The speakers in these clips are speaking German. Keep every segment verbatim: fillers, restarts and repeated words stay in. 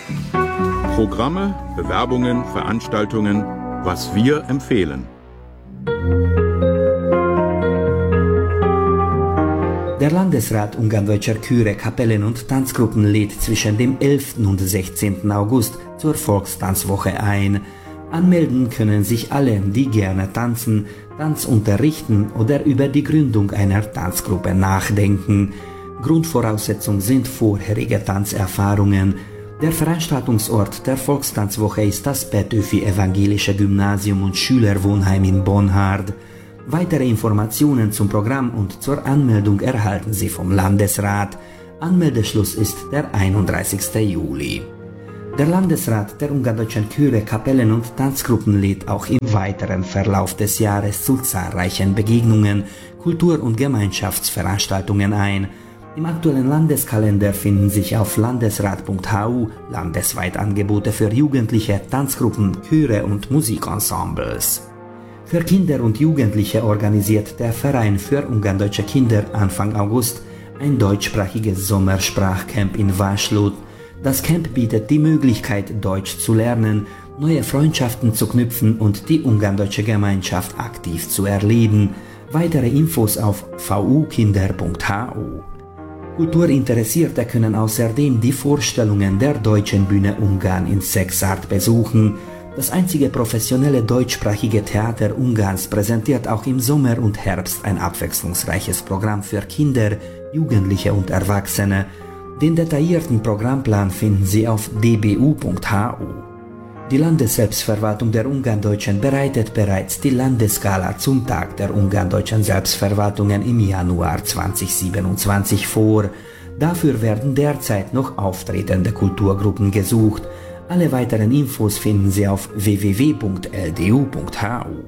Programme, Bewerbungen, Veranstaltungen, was wir empfehlen. Der Landesrat Ungarndeutscher Chöre, Kapellen und Tanzgruppen lädt zwischen dem elften und sechzehnten August zur Volkstanzwoche ein. Anmelden können sich alle, die gerne tanzen, Tanz unterrichten oder über die Gründung einer Tanzgruppe nachdenken. Grundvoraussetzung sind vorherige Tanzerfahrungen. Der Veranstaltungsort der Volkstanzwoche ist das Petőfi Evangelische Gymnasium und Schülerwohnheim in Bonhard. Weitere Informationen zum Programm und zur Anmeldung erhalten Sie vom Landesrat. Anmeldeschluss ist der einunddreißigsten Juli. Der Landesrat der Ungarndeutschen Chöre, Kapellen und Tanzgruppen lädt auch im weiteren Verlauf des Jahres zu zahlreichen Begegnungen, Kultur- und Gemeinschaftsveranstaltungen ein. Im aktuellen Landeskalender finden sich auf landesrat punkt h u landesweit Angebote für Jugendliche, Tanzgruppen, Chöre und Musikensembles. Für Kinder und Jugendliche organisiert der Verein für Ungarndeutsche Kinder Anfang August ein deutschsprachiges Sommersprachcamp in Vaslud. Das Camp bietet die Möglichkeit, Deutsch zu lernen, neue Freundschaften zu knüpfen und die ungarndeutsche Gemeinschaft aktiv zu erleben. Weitere Infos auf v u kinder punkt h u. Kulturinteressierte können außerdem die Vorstellungen der Deutschen Bühne Ungarn in Szekszárd besuchen. Das einzige professionelle deutschsprachige Theater Ungarns präsentiert auch im Sommer und Herbst ein abwechslungsreiches Programm für Kinder, Jugendliche und Erwachsene. Den detaillierten Programmplan finden Sie auf d b u punkt h u. Die Landesselbstverwaltung der Ungarndeutschen bereitet bereits die Landesgala zum Tag der Ungarndeutschen Selbstverwaltungen im Januar zweitausendsiebenundzwanzig vor. Dafür werden derzeit noch auftretende Kulturgruppen gesucht. Alle weiteren Infos finden Sie auf w w w punkt l d u punkt h u.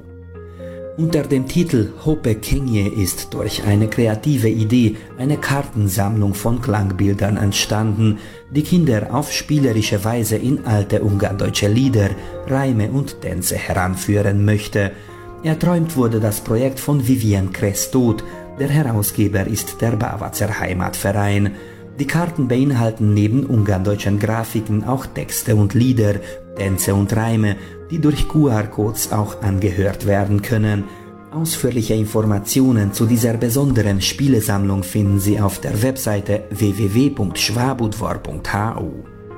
Unter dem Titel Hoppe Kenje ist durch eine kreative Idee eine Kartensammlung von Klangbildern entstanden, die Kinder auf spielerische Weise in alte ungarndeutsche Lieder, Reime und Tänze heranführen möchte. Erträumt wurde das Projekt von Vivien Crestot, der Herausgeber ist der Bávacer Heimatverein. Die Karten beinhalten neben ungarndeutschen Grafiken auch Texte und Lieder, Tänze und Reime, die durch Q R-Codes auch angehört werden können. Ausführliche Informationen zu dieser besonderen Spielesammlung finden Sie auf der Webseite w w w punkt schwabudvar punkt h u.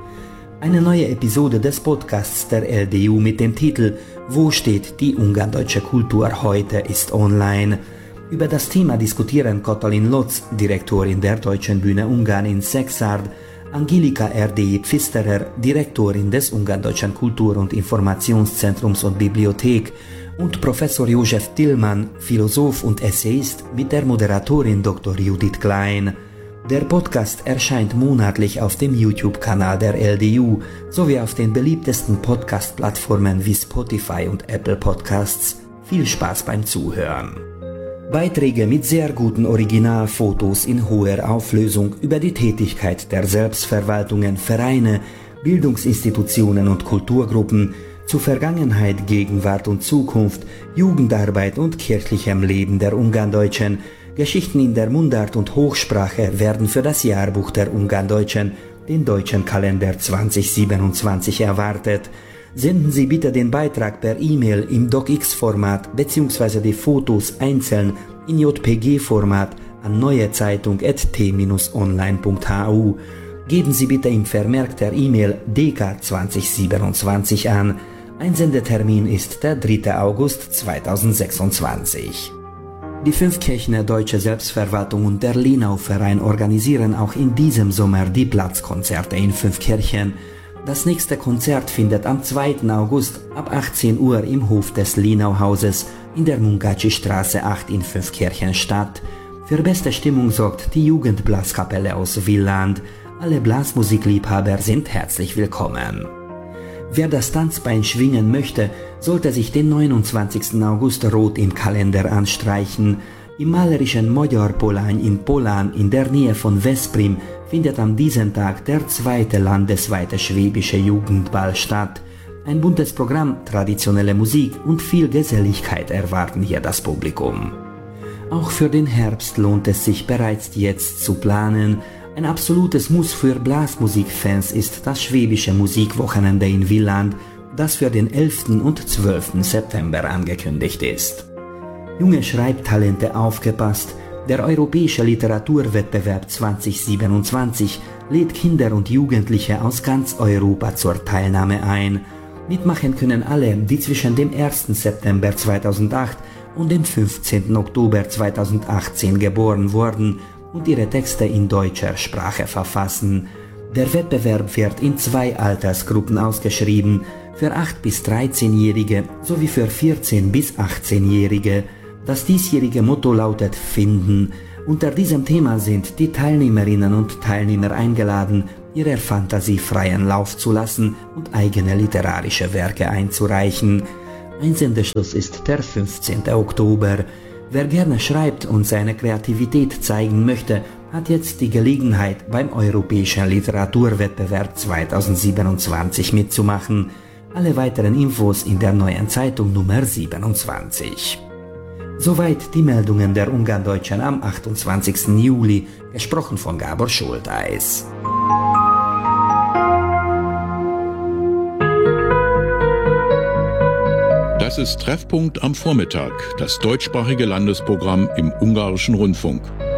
Eine neue Episode des Podcasts der L D U mit dem Titel Wo steht die ungarndeutsche Kultur heute ist online. Über das Thema diskutieren Katalin Lotz, Direktorin der Deutschen Bühne Ungarn in Szekszárd, Angelika R D Pfisterer, Direktorin des Ungarndeutschen Kultur- und Informationszentrums und Bibliothek, und Professor Josef Tillmann, Philosoph und Essayist, mit der Moderatorin Doktor Judith Klein. Der Podcast erscheint monatlich auf dem YouTube-Kanal der L D U sowie auf den beliebtesten Podcast-Plattformen wie Spotify und Apple Podcasts. Viel Spaß beim Zuhören! Beiträge mit sehr guten Originalfotos in hoher Auflösung über die Tätigkeit der Selbstverwaltungen, Vereine, Bildungsinstitutionen und Kulturgruppen zu Vergangenheit, Gegenwart und Zukunft, Jugendarbeit und kirchlichem Leben der Ungarndeutschen, Geschichten in der Mundart und Hochsprache werden für das Jahrbuch der Ungarndeutschen, den deutschen Kalender zweitausendsiebenundzwanzig, erwartet. Senden Sie bitte den Beitrag per E-Mail im DocX-Format bzw. die Fotos einzeln in J P G-Format an neuezeitung at t dash online punkt h u. Geben Sie bitte im Vermerk der E-Mail D K zweitausendsiebenundzwanzig an. Einsendetermin ist der dritte August zweitausendsechsundzwanzig. Die Fünfkirchener Deutsche Selbstverwaltung und der Lenau-Verein organisieren auch in diesem Sommer die Platzkonzerte in Fünfkirchen. Das nächste Konzert findet am zweiten August ab achtzehn Uhr im Hof des Lenau-Hauses in der Munkácsy-Straße acht in Fünfkirchen statt. Für beste Stimmung sorgt die Jugendblaskapelle aus Villand. Alle Blasmusikliebhaber sind herzlich willkommen. Wer das Tanzbein schwingen möchte, sollte sich den neunundzwanzigsten August rot im Kalender anstreichen. Im malerischen Magyar Polány in Polán in der Nähe von Veszprém findet an diesem Tag der zweite landesweite schwäbische Jugendball statt. Ein buntes Programm, traditionelle Musik und viel Geselligkeit erwarten hier das Publikum. Auch für den Herbst lohnt es sich bereits jetzt zu planen. Ein absolutes Muss für Blasmusikfans ist das Schwäbische Musikwochenende in Villeland, das für den elften und zwölften September angekündigt ist. Junge Schreibtalente, aufgepasst! Der Europäische Literaturwettbewerb zweitausendsiebenundzwanzig lädt Kinder und Jugendliche aus ganz Europa zur Teilnahme ein. Mitmachen können alle, die zwischen dem ersten September zweitausendacht und dem fünfzehnten Oktober zweitausendachtzehn geboren wurden und ihre Texte in deutscher Sprache verfassen. Der Wettbewerb wird in zwei Altersgruppen ausgeschrieben, für acht bis dreizehnjährige sowie für vierzehn bis achtzehnjährige. Das diesjährige Motto lautet Finden. Unter diesem Thema sind die Teilnehmerinnen und Teilnehmer eingeladen, ihrer Fantasie freien Lauf zu lassen und eigene literarische Werke einzureichen. Einsendeschluss ist der fünfzehnte Oktober. Wer gerne schreibt und seine Kreativität zeigen möchte, hat jetzt die Gelegenheit, beim Europäischen Literaturwettbewerb zweitausendsiebenundzwanzig mitzumachen. Alle weiteren Infos in der neuen Zeitung Nummer siebenundzwanzig. Soweit die Meldungen der Ungarndeutschen am achtundzwanzigsten Juli, gesprochen von Gabor Schulteis. Das ist Treffpunkt am Vormittag, das deutschsprachige Landesprogramm im Ungarischen Rundfunk.